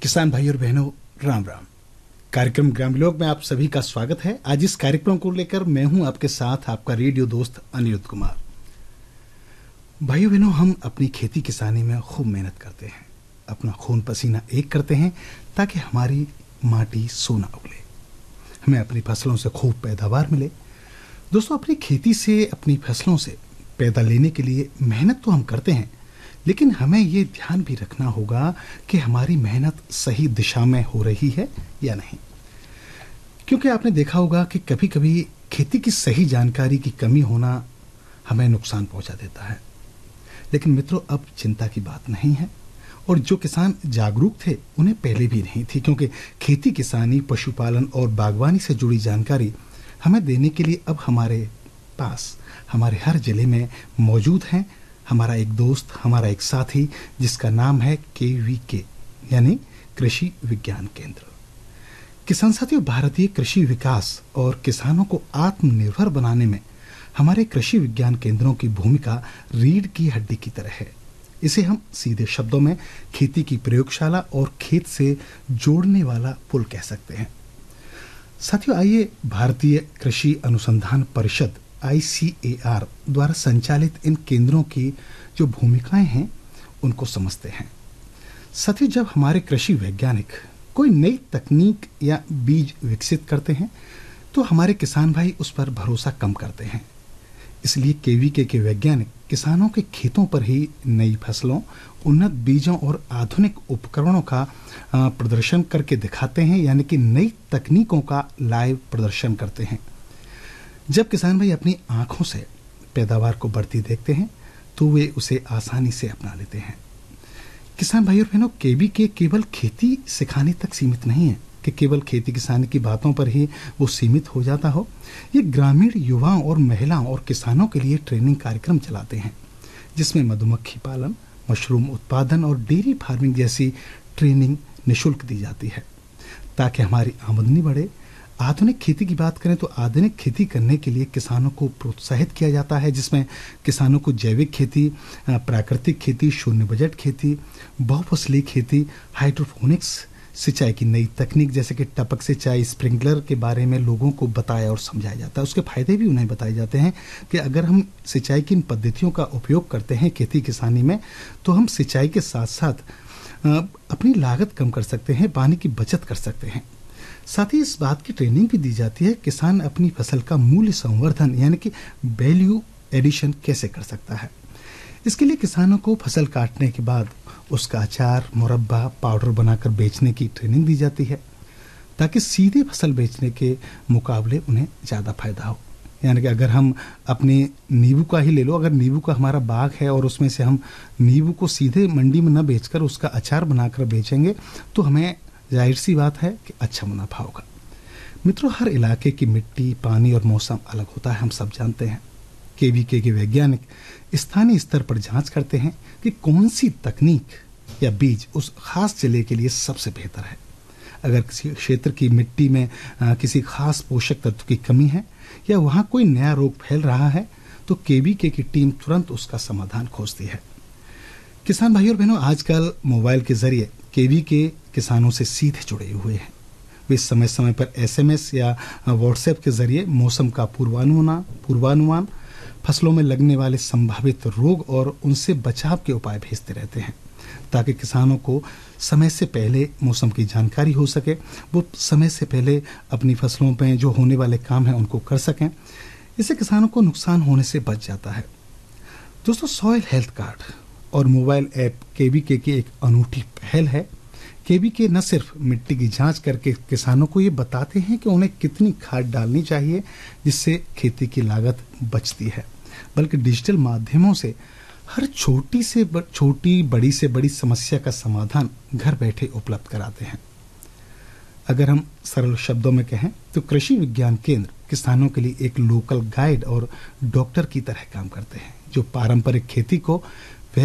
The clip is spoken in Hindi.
किसान भाई और बहनों, राम राम। कार्यक्रम ग्रामलोक में आप सभी का स्वागत है। आज इस कार्यक्रम को लेकर मैं हूं आपके साथ आपका रेडियो दोस्त अनिरुद्ध कुमार। भाइयों बहनों, हम अपनी खेती किसानी में खूब मेहनत करते हैं, अपना खून पसीना एक करते हैं ताकि हमारी माटी सोना उगले, हमें अपनी फसलों से खूब पैदावार मिले। दोस्तों, अपनी खेती से, अपनी फसलों से पैदा लेने के लिए मेहनत तो हम करते हैं, लेकिन हमें ये ध्यान भी रखना होगा कि हमारी मेहनत सही दिशा में हो रही है या नहीं। क्योंकि आपने देखा होगा कि कभी कभी खेती की सही जानकारी की कमी होना हमें नुकसान पहुंचा देता है। लेकिन मित्रों, अब चिंता की बात नहीं है, और जो किसान जागरूक थे उन्हें पहले भी नहीं थी, क्योंकि खेती किसानी, पशुपालन और बागवानी से जुड़ी जानकारी हमें देने के लिए अब हमारे पास, हमारे हर जिले में मौजूद हैं हमारा एक दोस्त, हमारा एक साथी, जिसका नाम है KVK यानी कृषि विज्ञान केंद्र। किसान साथियों, भारतीय कृषि विकास और किसानों को आत्मनिर्भर बनाने में हमारे कृषि विज्ञान केंद्रों की भूमिका रीढ़ की हड्डी की तरह है। इसे हम सीधे शब्दों में खेती की प्रयोगशाला और खेत से जोड़ने वाला पुल कह सकते हैं। साथियों, आइए भारतीय कृषि अनुसंधान परिषद ICAR द्वारा संचालित इन केंद्रों की जो भूमिकाएं हैं उनको समझते हैं। साथियों, जब हमारे कृषि वैज्ञानिक कोई नई तकनीक या बीज विकसित करते हैं तो हमारे किसान भाई उस पर भरोसा कम करते हैं। इसलिए KVK के वैज्ञानिक किसानों के खेतों पर ही नई फसलों, उन्नत बीजों और आधुनिक उपकरणों का प्रदर्शन करके दिखाते हैं, यानी कि नई तकनीकों का लाइव प्रदर्शन करते हैं। जब किसान भाई अपनी आंखों से पैदावार को बढ़ती देखते हैं तो वे उसे आसानी से अपना लेते हैं। किसान भाई और बहनों, KVK केवल खेती सिखाने तक सीमित नहीं है कि केवल खेती किसानी की बातों पर ही वो सीमित हो जाता हो। ये ग्रामीण युवाओं और महिलाओं और किसानों के लिए ट्रेनिंग कार्यक्रम चलाते हैं, जिसमें मधुमक्खी पालन, मशरूम उत्पादन और डेयरी फार्मिंग जैसी ट्रेनिंग निःशुल्क दी जाती है, ताकि हमारी आमदनी बढ़े। आधुनिक खेती की बात करें तो आधुनिक खेती करने के लिए किसानों को प्रोत्साहित किया जाता है, जिसमें किसानों को जैविक खेती, प्राकृतिक खेती, शून्य बजट खेती, बहुफसली खेती, हाइड्रोपोनिक्स, सिंचाई की नई तकनीक जैसे कि टपक सिंचाई, स्प्रिंकलर के बारे में लोगों को बताया और समझाया जाता है। उसके फायदे भी उन्हें बताए जाते हैं कि अगर हम सिंचाई की इन पद्धतियों का उपयोग करते हैं खेती किसानी में, तो हम सिंचाई के साथ साथ अपनी लागत कम कर सकते हैं, पानी की बचत कर सकते हैं। साथ ही इस बात की ट्रेनिंग भी दी जाती है किसान अपनी फसल का मूल्य संवर्धन यानी कि वैल्यू एडिशन कैसे कर सकता है। इसके लिए किसानों को फसल काटने के बाद उसका अचार, मुरब्बा, पाउडर बनाकर बेचने की ट्रेनिंग दी जाती है, ताकि सीधे फसल बेचने के मुकाबले उन्हें ज़्यादा फायदा हो। यानी कि अगर हम अपने नींबू का ही ले लो, अगर नींबू का हमारा बाग है और उसमें से हम नींबू को सीधे मंडी में न बेचकर उसका अचार बनाकर बेचेंगे तो हमें जाहिर सी बात है कि अच्छा मुनाफा होगा। मित्रों, हर इलाके की मिट्टी, पानी और मौसम अलग होता है, हम सब जानते हैं। KVK के वैज्ञानिक स्थानीय स्तर पर जांच करते हैं कि कौन सी तकनीक या बीज उस खास जिले के लिए सबसे बेहतर है। अगर किसी क्षेत्र की मिट्टी में किसी खास पोषक तत्व की कमी है या वहां कोई नया रोग फैल रहा है तो KVK की टीम तुरंत उसका समाधान खोजती है। किसान भाई और बहनों, आजकल मोबाइल के जरिए KVK किसानों से सीधे जुड़े हुए हैं। वे समय समय पर SMS या WhatsApp के जरिए मौसम का पूर्वानुमान, फसलों में लगने वाले संभावित रोग और उनसे बचाव के उपाय भेजते रहते हैं, ताकि किसानों को समय से पहले मौसम की जानकारी हो सके, वो समय से पहले अपनी फसलों पर जो होने वाले काम हैं उनको कर सकें। इससे किसानों को नुकसान होने से बच जाता है। दोस्तों, सॉइल हेल्थ कार्ड और मोबाइल ऐप KVK की एक अनूठी पहल है। KVK न सिर्फ मिट्टी की जांच करके किसानों को ये बताते हैं कि उन्हें कितनी खाद डालनी चाहिए जिससे खेती की लागत बचती है, बल्कि डिजिटल माध्यमों से हर छोटी से छोटी, बड़ी से बड़ी समस्या का समाधान घर बैठे उपलब्ध कराते हैं। अगर हम सरल शब्दों में कहें तो कृषि विज्ञान केंद्र किसानों के लिए एक लोकल गाइड और डॉक्टर की तरह काम करते हैं, जो पारंपरिक खेती को